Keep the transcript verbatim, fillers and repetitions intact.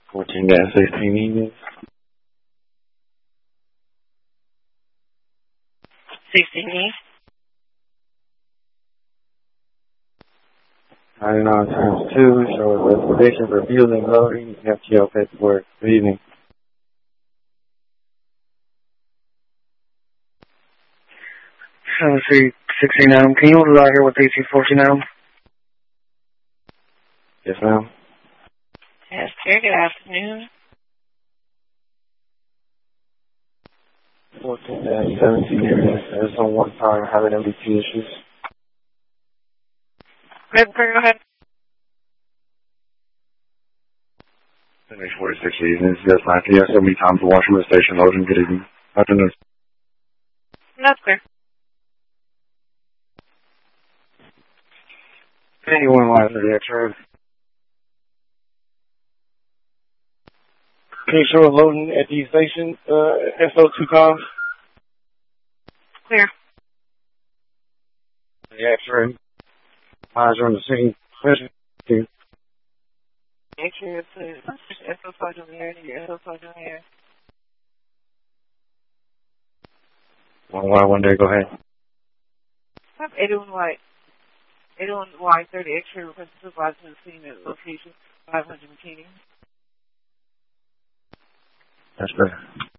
fourteen dash sixteen evening. sixteen E. ninety-nine times two, shows reservation for viewing loading, F T L paperwork. Good evening. seven three sixteen M. Can you hold out here with A C fourteen M? Yes, ma'am. Yes, sir. Good afternoon. fourteen dash seventeen evening. There's on one time having M V P issues. Go ahead, go ahead. Finish forty-six evening. Yes, nine P M. So many times to Washington Station loading. Good evening. Afternoon. That's clear. Anyone line for the X-ray? Can you show a loading at the station, uh, S O two comms? Clear. The X-ray. Eyes are on the scene. Question. X-ray, please. S O five on the air. S O five on the air. One Y, one day, go ahead. eighty-one White. eighty-one Y, thirty X-ray request supervisor to the scene at location five hundred McKinney. That's better.